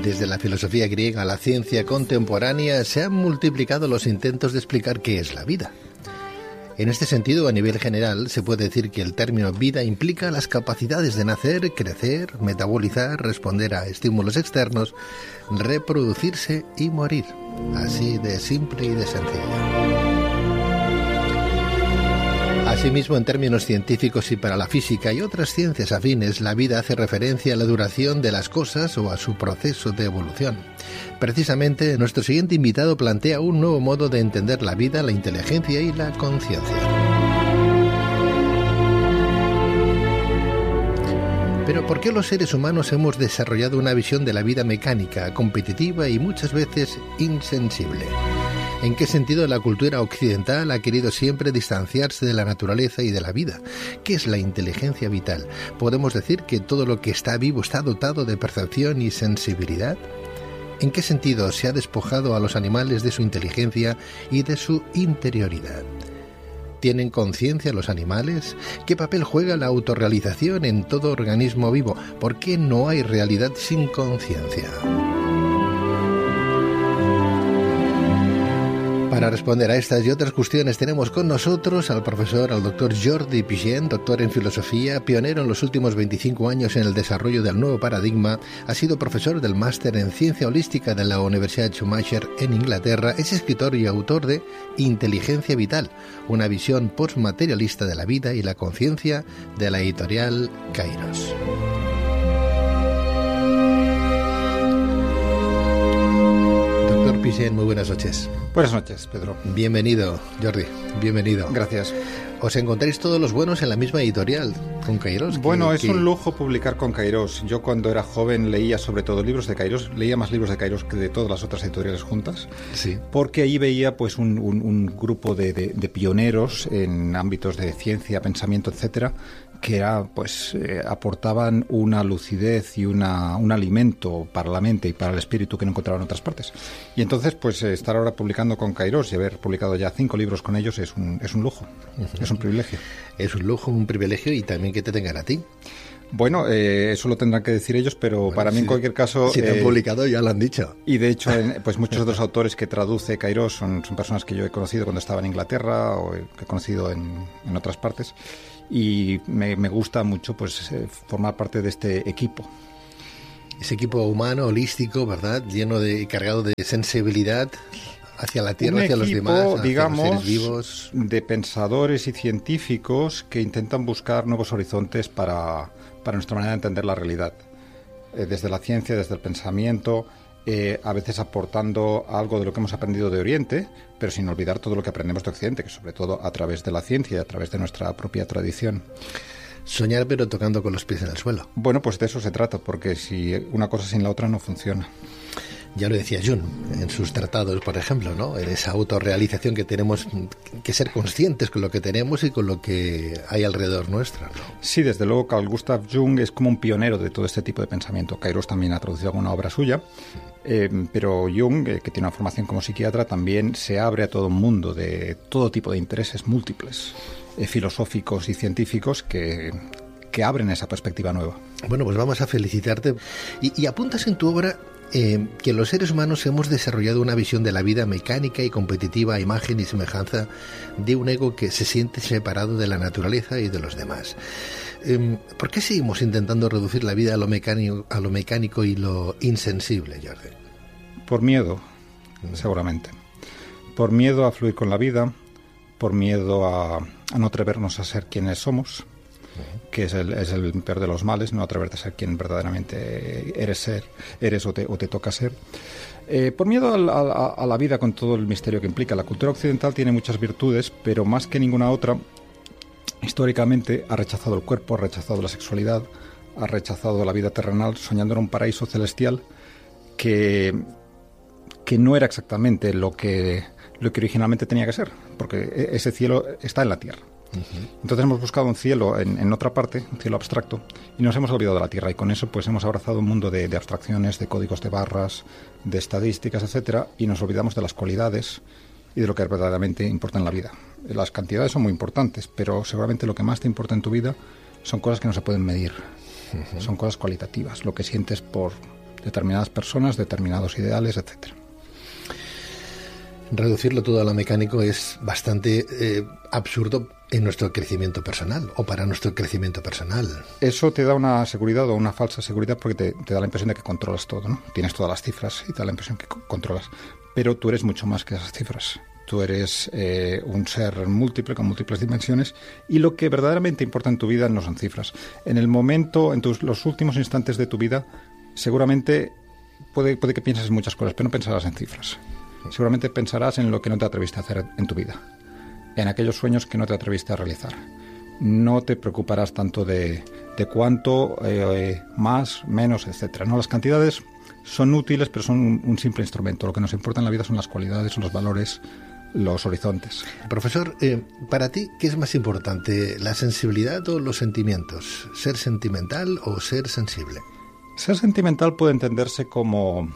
Desde la filosofía griega a la ciencia contemporánea se han multiplicado los intentos de explicar qué es la vida. En este sentido, a nivel general, se puede decir que el término vida implica las capacidades de nacer, crecer, metabolizar, responder a estímulos externos, reproducirse y morir. Así de simple y de sencillo. Asimismo, en términos científicos y para la física y otras ciencias afines, la vida hace referencia a la duración de las cosas o a su proceso de evolución. Precisamente, nuestro siguiente invitado plantea un nuevo modo de entender la vida, la inteligencia y la conciencia. Pero ¿por qué los seres humanos hemos desarrollado una visión de la vida mecánica, competitiva y muchas veces insensible? ¿En qué sentido la cultura occidental ha querido siempre distanciarse de la naturaleza y de la vida? ¿Qué es la inteligencia vital? ¿Podemos decir que todo lo que está vivo está dotado de percepción y sensibilidad? ¿En qué sentido se ha despojado a los animales de su inteligencia y de su interioridad? ¿Tienen conciencia los animales? ¿Qué papel juega la autorrealización en todo organismo vivo? ¿Por qué no hay realidad sin conciencia? Para responder a estas y otras cuestiones tenemos con nosotros al doctor Jordi Pigent, doctor en filosofía, pionero en los últimos 25 años en el desarrollo del nuevo paradigma, ha sido profesor del máster en ciencia holística de la Universidad Schumacher en Inglaterra, es escritor y autor de Inteligencia Vital, una visión postmaterialista de la vida y la conciencia, de la editorial Kairos. Pigent, muy buenas noches. Buenas noches, Pedro. Bienvenido, Jordi, bienvenido. Gracias. Os encontráis todos los buenos en la misma editorial, con Kairos. Bueno, es un lujo publicar con Kairos. Yo cuando era joven leía sobre todo libros de Kairos, leía más libros de Kairos que de todas las otras editoriales juntas, sí, porque ahí veía pues un grupo de pioneros en ámbitos de ciencia, pensamiento, etcétera, que era, aportaban una lucidez y un alimento para la mente y para el espíritu que no encontraban en otras partes. Y entonces, estar ahora publicando con Kairos y haber publicado ya 5 libros con ellos es un lujo, es un privilegio. Es un lujo, un privilegio y también que te tengan a ti. Bueno, eso lo tendrán que decir ellos, pero para mí en cualquier caso... Si te han publicado ya lo han dicho. Y de hecho, muchos de los autores que traduce Kairos son personas que yo he conocido cuando estaba en Inglaterra o que he conocido en otras partes. Y me gusta mucho formar parte de este equipo. Ese equipo humano, holístico, ¿verdad? Cargado de sensibilidad hacia la tierra, hacia los demás, hacia los seres vivos. De pensadores y científicos que intentan buscar nuevos horizontes para nuestra manera de entender la realidad. Desde la ciencia, desde el pensamiento, a veces aportando algo de lo que hemos aprendido de Oriente, pero sin olvidar todo lo que aprendemos de Occidente, que sobre todo a través de la ciencia y a través de nuestra propia tradición. Soñar pero tocando con los pies en el suelo. Bueno, pues de eso se trata, porque si una cosa sin la otra no funciona. Ya lo decía Jung en sus tratados, por ejemplo, ¿no? En esa autorrealización que tenemos que ser conscientes con lo que tenemos y con lo que hay alrededor nuestro, ¿no? Sí, desde luego Carl Gustav Jung es como un pionero de todo este tipo de pensamiento. Kairos también ha traducido alguna obra suya, pero Jung, que tiene una formación como psiquiatra, también se abre a todo un mundo de todo tipo de intereses múltiples, filosóficos y científicos que abren esa perspectiva nueva. Bueno, pues vamos a felicitarte. Y apuntas en tu obra que los seres humanos hemos desarrollado una visión de la vida mecánica y competitiva a imagen y semejanza de un ego que se siente separado de la naturaleza y de los demás. ¿Por qué seguimos intentando reducir la vida a lo mecánico y lo insensible, Jordi? Por miedo, seguramente. Por miedo a fluir con la vida, por miedo a no atrevernos a ser quienes somos, que es el peor de los males, no atreverte a ser quien verdaderamente eres o te toca ser. Por miedo a la vida con todo el misterio que implica. La cultura occidental tiene muchas virtudes, pero más que ninguna otra, históricamente ha rechazado el cuerpo, ha rechazado la sexualidad, ha rechazado la vida terrenal, soñando en un paraíso celestial que no era exactamente lo que originalmente tenía que ser, porque ese cielo está en la tierra. Entonces hemos buscado un cielo en otra parte, un cielo abstracto, y nos hemos olvidado de la Tierra, y con eso hemos abrazado un mundo de abstracciones, de códigos de barras, de estadísticas, etcétera, y nos olvidamos de las cualidades y de lo que verdaderamente importa en la vida. Las cantidades son muy importantes, pero seguramente lo que más te importa en tu vida son cosas que no se pueden medir, son cosas cualitativas, lo que sientes por determinadas personas, determinados ideales, etcétera. Reducirlo todo a lo mecánico es bastante absurdo en nuestro crecimiento personal o para nuestro crecimiento personal. Eso te da una seguridad o una falsa seguridad porque te da la impresión de que controlas todo, ¿no? Tienes todas las cifras y te da la impresión que controlas. Pero tú eres mucho más que esas cifras. Tú eres un ser múltiple con múltiples dimensiones y lo que verdaderamente importa en tu vida no son cifras. En el momento, los últimos instantes de tu vida, seguramente puede que pienses en muchas cosas, pero no pensarás en cifras. Seguramente pensarás en lo que no te atreviste a hacer en tu vida, en aquellos sueños que no te atreviste a realizar. No te preocuparás tanto de cuánto, más, menos, etcétera. No, las cantidades son útiles, pero son un simple instrumento. Lo que nos importa en la vida son las cualidades, los valores, los horizontes. Profesor, para ti, ¿qué es más importante, la sensibilidad o los sentimientos? ¿Ser sentimental o ser sensible? Ser sentimental puede entenderse como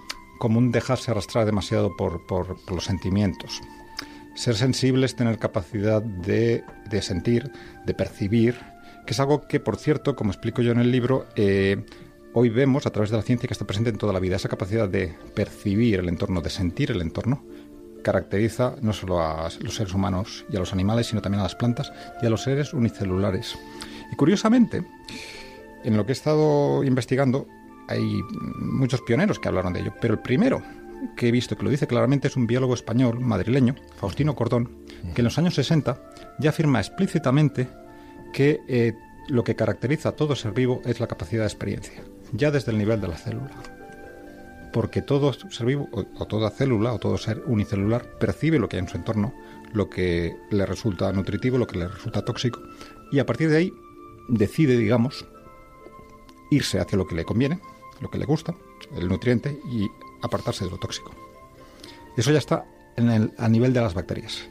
un dejarse arrastrar demasiado por los sentimientos. Ser sensible es tener capacidad de sentir, de percibir, que es algo que, por cierto, como explico yo en el libro, hoy vemos a través de la ciencia que está presente en toda la vida. Esa capacidad de percibir el entorno, de sentir el entorno, caracteriza no solo a los seres humanos y a los animales, sino también a las plantas y a los seres unicelulares. Y curiosamente, en lo que he estado investigando, hay muchos pioneros que hablaron de ello, pero el primero que he visto que lo dice claramente es un biólogo español, madrileño, Faustino Cordón, que en los años 60 ya afirma explícitamente que lo que caracteriza a todo ser vivo es la capacidad de experiencia, ya desde el nivel de la célula. Porque todo ser vivo, o toda célula, o todo ser unicelular, percibe lo que hay en su entorno, lo que le resulta nutritivo, lo que le resulta tóxico, y a partir de ahí decide, digamos, irse hacia lo que le conviene, lo que le gusta, el nutriente, y apartarse de lo tóxico. Eso ya está a nivel de las bacterias.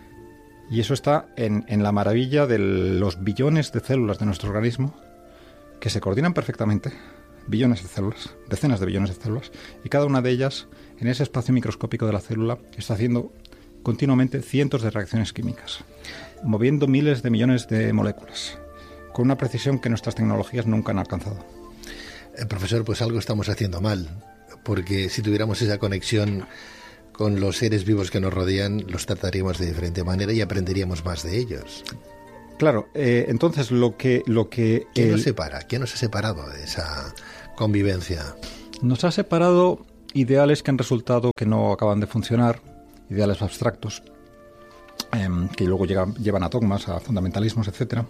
Y eso está en la maravilla de los billones de células de nuestro organismo que se coordinan perfectamente, billones de células, decenas de billones de células, y cada una de ellas, en ese espacio microscópico de la célula, está haciendo continuamente cientos de reacciones químicas, moviendo miles de millones de moléculas, con una precisión que nuestras tecnologías nunca han alcanzado. Profesor, pues algo estamos haciendo mal, porque si tuviéramos esa conexión con los seres vivos que nos rodean, los trataríamos de diferente manera y aprenderíamos más de ellos. Claro, entonces lo que ¿Qué nos separa? ¿Qué nos ha separado de esa convivencia? Nos ha separado ideales que han resultado que no acaban de funcionar, ideales abstractos, que luego llevan a dogmas, a fundamentalismos, etcétera,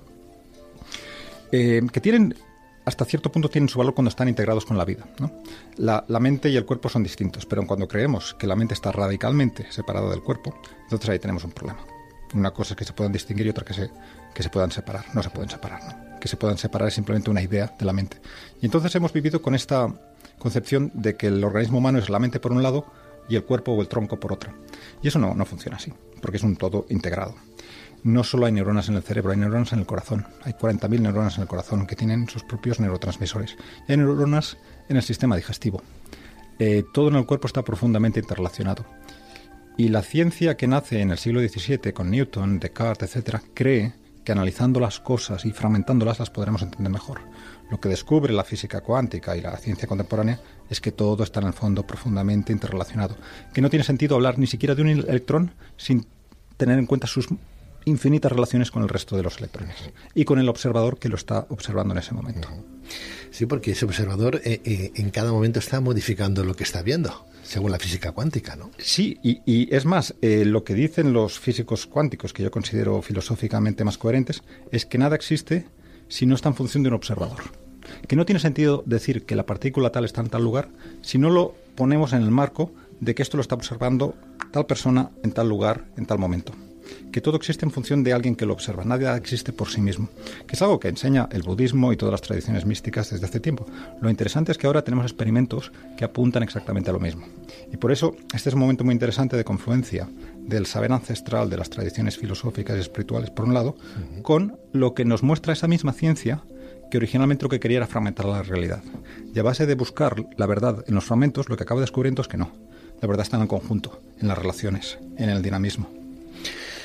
que tienen, hasta cierto punto, tienen su valor cuando están integrados con la vida, ¿no? La mente y el cuerpo son distintos, pero cuando creemos que la mente está radicalmente separada del cuerpo, entonces ahí tenemos un problema. Una cosa es que se puedan distinguir y otra que se puedan separar. No se pueden separar, ¿no? Que se puedan separar es simplemente una idea de la mente. Y entonces hemos vivido con esta concepción de que el organismo humano es la mente por un lado y el cuerpo o el tronco por otro. Y eso no funciona así, porque es un todo integrado. No solo hay neuronas en el cerebro, hay neuronas en el corazón. Hay 40.000 neuronas en el corazón que tienen sus propios neurotransmisores. Y hay neuronas en el sistema digestivo. Todo en el cuerpo está profundamente interrelacionado. Y la ciencia que nace en el siglo XVII con Newton, Descartes, etcétera, cree que analizando las cosas y fragmentándolas las podremos entender mejor. Lo que descubre la física cuántica y la ciencia contemporánea es que todo está en el fondo profundamente interrelacionado. Que no tiene sentido hablar ni siquiera de un electrón sin tener en cuenta sus infinitas relaciones con el resto de los electrones y con el observador que lo está observando en ese momento. Sí, porque ese observador en cada momento está modificando lo que está viendo, según la física cuántica, ¿no? Sí, y es más, lo que dicen los físicos cuánticos, que yo considero filosóficamente más coherentes, es que nada existe si no está en función de un observador. Que no tiene sentido decir que la partícula tal está en tal lugar si no lo ponemos en el marco de que esto lo está observando tal persona en tal lugar, en tal momento. Que todo existe en función de alguien que lo observa, nadie existe por sí mismo, que es algo que enseña el budismo y todas las tradiciones místicas desde hace tiempo. Lo interesante es que ahora tenemos experimentos que apuntan exactamente a lo mismo. Y por eso este es un momento muy interesante de confluencia del saber ancestral de las tradiciones filosóficas y espirituales, por un lado, con lo que nos muestra esa misma ciencia que originalmente lo que quería era fragmentar la realidad. Y a base de buscar la verdad en los fragmentos, lo que acaba descubriendo es que no. La verdad está en el conjunto, en las relaciones, en el dinamismo.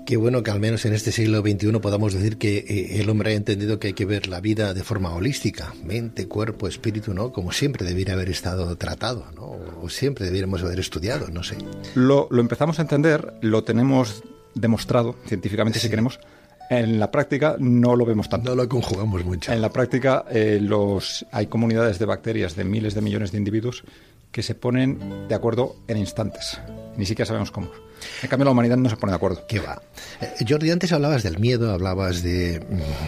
Qué bueno que al menos en este siglo XXI podamos decir que el hombre ha entendido que hay que ver la vida de forma holística, mente, cuerpo, espíritu, ¿no? Como siempre debiera haber estado tratado, ¿no? O siempre debiéramos haber estudiado, no sé. Lo empezamos a entender, lo tenemos demostrado científicamente, si queremos. En la práctica no lo vemos tanto. No lo conjugamos mucho. En la práctica hay comunidades de bacterias de miles de millones de individuos que se ponen de acuerdo en instantes. Ni siquiera sabemos cómo. En cambio, la humanidad no se pone de acuerdo. ¿Qué va? Jordi, antes hablabas del miedo, hablabas de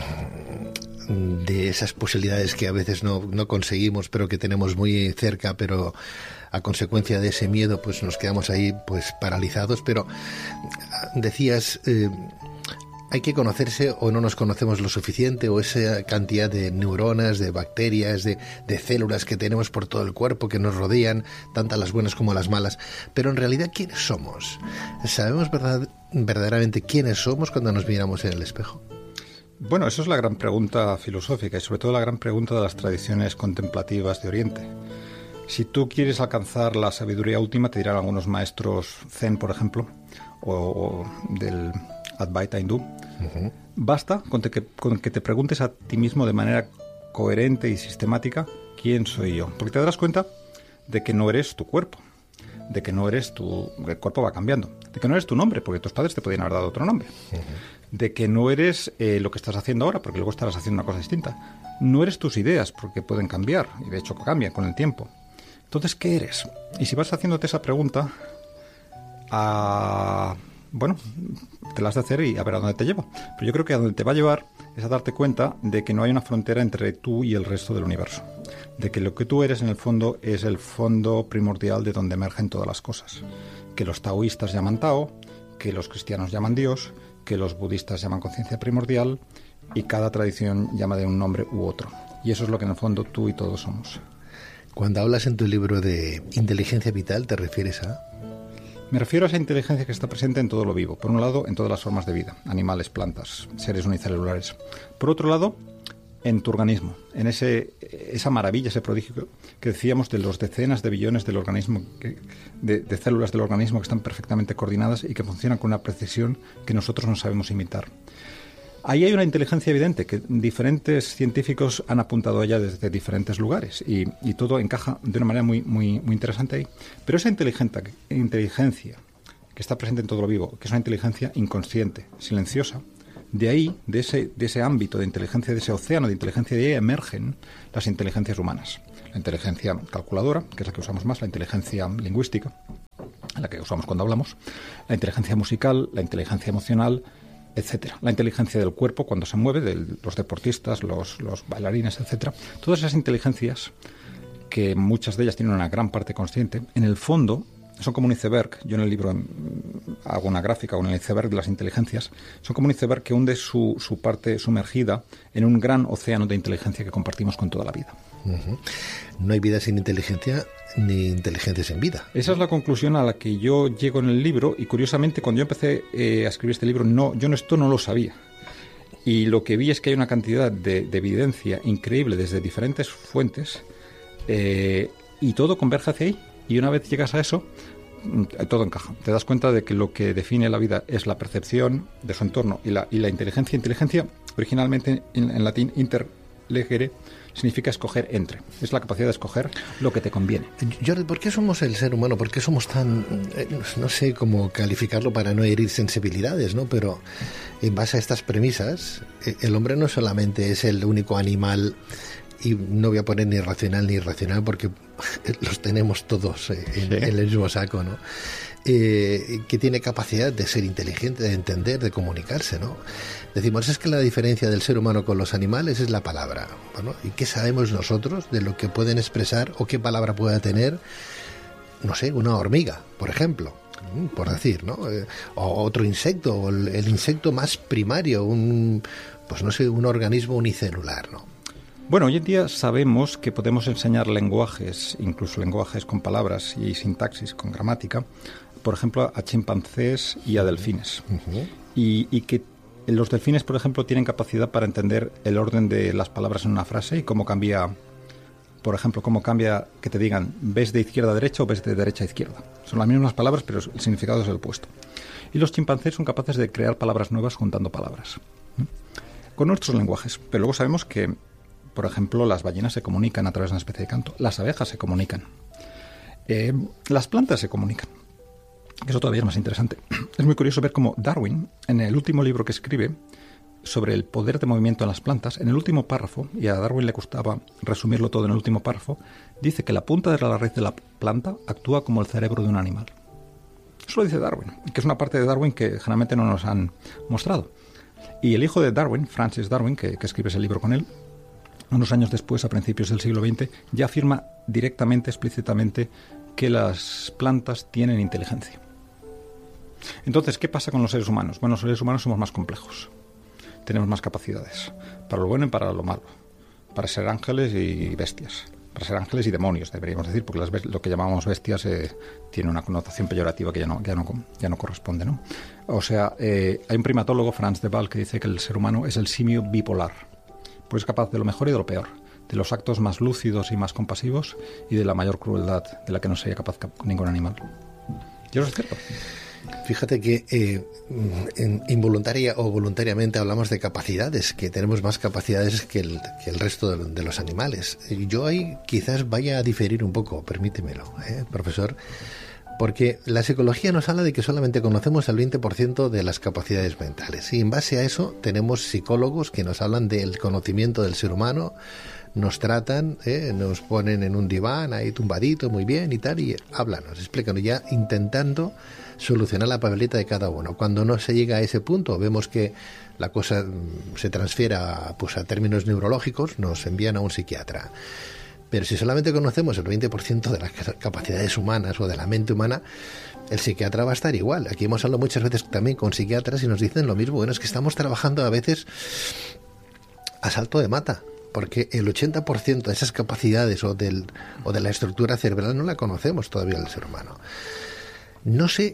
esas posibilidades que a veces no conseguimos, pero que tenemos muy cerca, pero a consecuencia de ese miedo pues nos quedamos ahí pues paralizados. Pero decías... hay que conocerse o no nos conocemos lo suficiente, o esa cantidad de neuronas, de bacterias, de células que tenemos por todo el cuerpo que nos rodean, tantas las buenas como las malas. Pero en realidad, ¿quiénes somos? ¿Sabemos verdaderamente quiénes somos cuando nos miramos en el espejo? Bueno, eso es la gran pregunta filosófica y sobre todo la gran pregunta de las tradiciones contemplativas de Oriente. Si tú quieres alcanzar la sabiduría última, te dirán algunos maestros Zen, por ejemplo, o del Advaita hindú. Uh-huh. Basta con que te preguntes a ti mismo de manera coherente y sistemática ¿quién soy yo? Porque te darás cuenta de que no eres tu cuerpo, de que no eres el cuerpo va cambiando, de que no eres tu nombre, porque tus padres te podían haber dado otro nombre, uh-huh. De que no eres lo que estás haciendo ahora, porque luego estarás haciendo una cosa distinta, no eres tus ideas, porque pueden cambiar, y de hecho cambian con el tiempo. Entonces, ¿qué eres? Y si vas haciéndote esa pregunta, bueno, te la has de hacer y a ver a dónde te lleva. Pero yo creo que a donde te va a llevar es a darte cuenta de que no hay una frontera entre tú y el resto del universo. De que lo que tú eres en el fondo es el fondo primordial de donde emergen todas las cosas. Que los taoístas llaman Tao, que los cristianos llaman Dios, que los budistas llaman conciencia primordial y cada tradición llama de un nombre u otro. Y eso es lo que en el fondo tú y todos somos. Cuando hablas en tu libro de inteligencia vital, ¿te refieres a...? Me refiero a esa inteligencia que está presente en todo lo vivo. Por un lado, en todas las formas de vida, animales, plantas, seres unicelulares. Por otro lado, en tu organismo, en esa maravilla, ese prodigio que decíamos de los decenas de billones del organismo, de células del organismo que están perfectamente coordinadas y que funcionan con una precisión que nosotros no sabemos imitar. Ahí hay una inteligencia evidente que diferentes científicos han apuntado a ella desde diferentes lugares y todo encaja de una manera muy, muy, muy interesante ahí. Pero esa inteligencia que está presente en todo lo vivo, que es una inteligencia inconsciente, silenciosa, de ahí, de ese ámbito de inteligencia, de ese océano de inteligencia, de ahí emergen las inteligencias humanas. La inteligencia calculadora, que es la que usamos más, la inteligencia lingüística, la que usamos cuando hablamos, la inteligencia musical, la inteligencia emocional, etcétera. La inteligencia del cuerpo cuando se mueve, de los deportistas, los bailarines, etcétera. Todas esas inteligencias, que muchas de ellas tienen una gran parte consciente, en el fondo son como un iceberg. Yo en el libro hago una gráfica con el iceberg de las inteligencias. Son como un iceberg que hunde su parte sumergida en un gran océano de inteligencia que compartimos con toda la vida. Uh-huh. No hay vida sin inteligencia, ni inteligencia sin vida. Esa es la conclusión a la que yo llego en el libro, y curiosamente cuando yo empecé a escribir este libro, esto no lo sabía. Y lo que vi es que hay una cantidad de evidencia increíble desde diferentes fuentes, y todo converge hacia ahí. Y una vez llegas a eso, todo encaja. Te das cuenta de que lo que define la vida es la percepción de su entorno y la inteligencia. Inteligencia, originalmente en latín, interlegere, significa escoger entre. Es la capacidad de escoger lo que te conviene. Jordi, ¿por qué somos el ser humano? ¿Por qué somos tan... no sé cómo calificarlo para no herir sensibilidades, ¿no? Pero en base a estas premisas, el hombre no solamente es el único animal, y no voy a poner ni racional ni irracional porque los tenemos todos en el mismo saco, ¿no? Que tiene capacidad de ser inteligente, de entender, de comunicarse, ¿no? Decimos, es que la diferencia del ser humano con los animales es la palabra, ¿no? ¿Y qué sabemos nosotros de lo que pueden expresar o qué palabra pueda tener, no sé, una hormiga, por ejemplo? Por decir, ¿no? O otro insecto, o el insecto más primario, un organismo unicelular, ¿no? Bueno, hoy en día sabemos que podemos enseñar lenguajes, incluso lenguajes con palabras y sintaxis, con gramática, por ejemplo, a chimpancés y a delfines. Uh-huh. Y que los delfines, por ejemplo, tienen capacidad para entender el orden de las palabras en una frase y cómo cambia, por ejemplo, que te digan, ¿ves de izquierda a derecha o ves de derecha a izquierda? Son las mismas palabras, pero el significado es el opuesto. Y los chimpancés son capaces de crear palabras nuevas juntando palabras. Con nuestros lenguajes. Pero luego sabemos que, por ejemplo, las ballenas se comunican a través de una especie de canto. Las abejas se comunican. Las plantas se comunican. Eso todavía es más interesante. Es muy curioso ver cómo Darwin, en el último libro que escribe sobre el poder de movimiento en las plantas, en el último párrafo, y a Darwin le gustaba resumirlo todo en el último párrafo, dice que la punta de la raíz de la planta actúa como el cerebro de un animal. Eso lo dice Darwin, que es una parte de Darwin que generalmente no nos han mostrado. Y el hijo de Darwin, Francis Darwin, que escribe ese libro con él, unos años después, a principios del siglo XX, ya afirma directamente, explícitamente, que las plantas tienen inteligencia. Entonces, ¿qué pasa con los seres humanos? Bueno, los seres humanos somos más complejos. Tenemos más capacidades, para lo bueno y para lo malo, para ser ángeles y bestias, para ser ángeles y demonios, deberíamos decir, porque lo que llamamos bestias tiene una connotación peyorativa que ya no corresponde, ¿no? O sea, hay un primatólogo, Frans de Waal, que dice que el ser humano es el simio bipolar, pues es capaz de lo mejor y de lo peor, de los actos más lúcidos y más compasivos y de la mayor crueldad de la que no sería capaz ningún animal. ¿Y eso es cierto? Fíjate que involuntaria o voluntariamente hablamos de capacidades, que tenemos más capacidades que el resto de los animales. Yo ahí quizás vaya a diferir un poco, permítemelo, profesor, porque la psicología nos habla de que solamente conocemos el 20% de las capacidades mentales. Y en base a eso tenemos psicólogos que nos hablan del conocimiento del ser humano, nos tratan, nos ponen en un diván ahí tumbadito, muy bien y tal, y háblanos, explícanos, ya intentando solucionar la papeleta de cada uno. Cuando no se llega a ese punto, vemos que la cosa se transfiere a términos neurológicos, nos envían a un psiquiatra. Pero si solamente conocemos el 20% de las capacidades humanas o de la mente humana, el psiquiatra va a estar igual. Aquí hemos hablado muchas veces también con psiquiatras y nos dicen lo mismo. Bueno, es que estamos trabajando a veces a salto de mata, porque el 80% de esas capacidades o de la estructura cerebral no la conocemos todavía del ser humano. No sé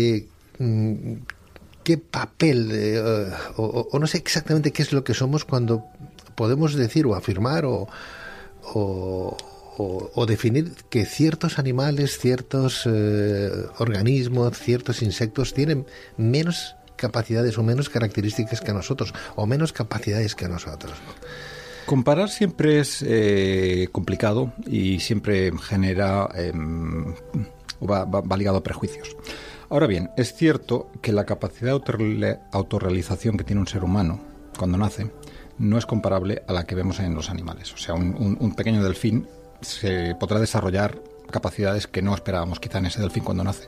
qué papel o no sé exactamente qué es lo que somos cuando podemos decir o afirmar o definir que ciertos animales, ciertos organismos, ciertos insectos tienen menos capacidades o menos características que nosotros, o menos capacidades que nosotros, ¿no? Comparar siempre es complicado y siempre genera va ligado a prejuicios. Ahora bien, es cierto que la capacidad de autorrealización que tiene un ser humano cuando nace no es comparable a la que vemos en los animales. O sea, un pequeño delfín se podrá desarrollar capacidades que no esperábamos quizá en ese delfín cuando nace.